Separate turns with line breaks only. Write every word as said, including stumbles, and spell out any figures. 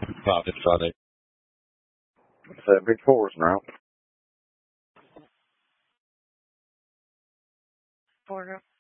That'd be funny.
It's a big forest now.
Border